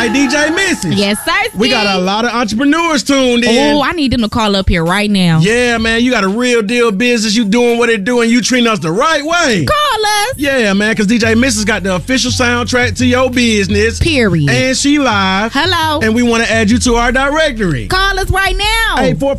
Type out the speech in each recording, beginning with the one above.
Hey, DJ Missy. Yes, sir. Steve. We got a lot of entrepreneurs tuned in. Oh, I need them to call up here right now. Yeah, man, you got a real deal business. You doing what it doing. You treating us the right way. Call us. Yeah, man, because DJ Missy's got the official soundtrack to your business. Period. And she live. Hello. And we want to add you to our directory. Call us right now.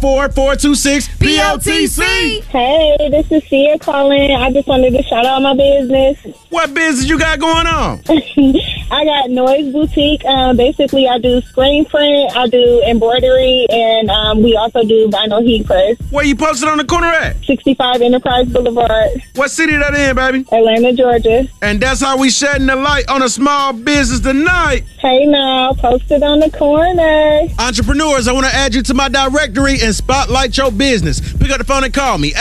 844-426-PLTC. Hey, this is Sia calling. I just wanted to shout out my business. What business you got going on? I got Noise Boutique. Basically, I do screen print, I do embroidery, and we also do vinyl heat press. Where you posted on the corner at? 65 Enterprise Boulevard, What city that in, baby? Atlanta, Georgia. And that's how we shedding the light on a small business tonight. Hey now, posted on the corner. Entrepreneurs, I want to add you to my directory and spotlight your business. Pick up the phone and call me.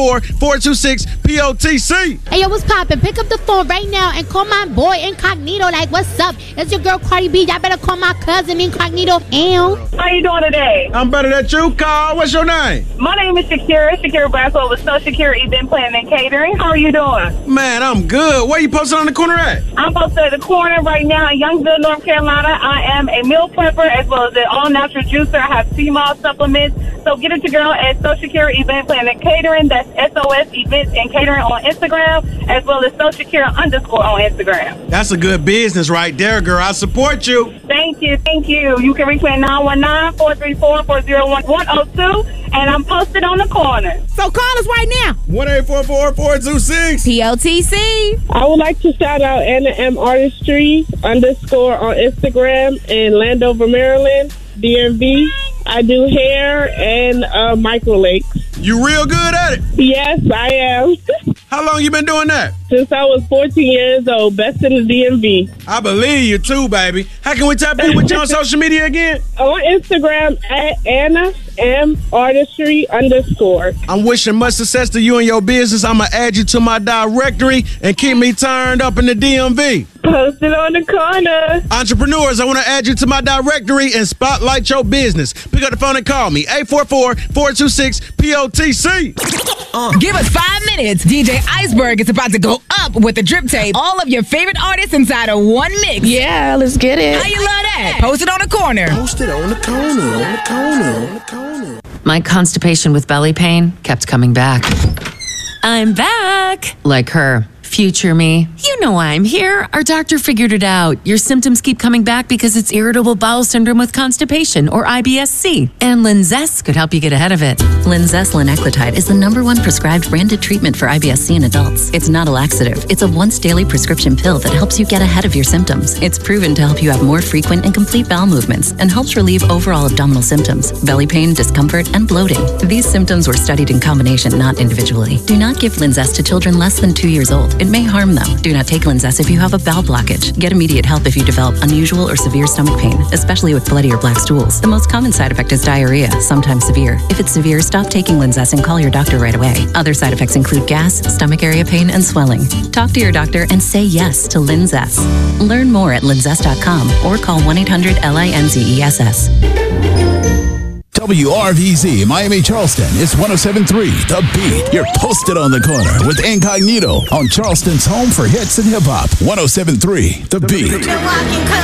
844-426-POTC. Hey, yo, what's poppin'? Pick up the phone right now and call my boy Incognito. Like, what's up? It's your girl Cardi B. Y'all better call my cousin Incognito. Ew. How you doing today? I'm better than you, Carl. What's your name? My name is Shakira Braswell with So Shakira Event Planning and Catering. How are you doing? Man, I'm good. Where you posted on the corner at? I'm posted at the corner right now in Youngsville, North Carolina. I am a meal prepper as well as an all-natural juicer. I have sea moss supplements. So get it to girl at So Shakira Event Planning and Catering. That's SOS Events and Catering on Instagram, as well as So Shakira _ on Instagram. That's a good business right there, girl. I support you. Thank you. You can reach me at 919-434-401-102, and I'm posted on the corner. So call us right now. 1-844-426. PLTC. I would like to shout out Anna M Artistry _ on Instagram in Landover, Maryland, DMV. I do hair and microlakes. You real good at it. Yes, I am. How long you been doing that? Since I was 14 years old, best in the DMV. I believe you too, baby. How can we tap in with you on social media again? On Instagram at Anna M Artistry _ I'm wishing much success to you and your business. I'm going to add you to my directory and keep me turned up in the DMV. Posted on the corner. Entrepreneurs, I want to add you to my directory and spotlight your business. Pick up the phone and call me. 844-426-POTC. Give us 5 minutes. DJ Iceberg is about to go up with the drip tape. All of your favorite artists inside of one mix. Yeah, let's get it. How you love that? Post it on the corner. Posted on the corner. My constipation with belly pain kept coming back. I'm back. Like her. Future me. You know I'm here. Our doctor figured it out. Your symptoms keep coming back because it's irritable bowel syndrome with constipation, or IBS-C. And Linzess could help you get ahead of it. Linzess linaclotide is the #1 prescribed branded treatment for IBS-C in adults. It's not a laxative. It's a once daily prescription pill that helps you get ahead of your symptoms. It's proven to help you have more frequent and complete bowel movements and helps relieve overall abdominal symptoms, belly pain, discomfort, and bloating. These symptoms were studied in combination, not individually. Do not give Linzess to children less than 2 years old. It may harm them. Do not take Linzess if you have a bowel blockage. Get immediate help if you develop unusual or severe stomach pain, especially with bloody or black stools. The most common side effect is diarrhea, sometimes severe. If it's severe, stop taking Linzess and call your doctor right away. Other side effects include gas, stomach area pain, and swelling. Talk to your doctor and say yes to Linzess. Learn more at linzess.com or call 1-800-LINZESS. WRVZ Miami Charleston is 107.3 The Beat. You're posted on the corner with Incognito on Charleston's home for hits and hip hop. 107.3 The Beat.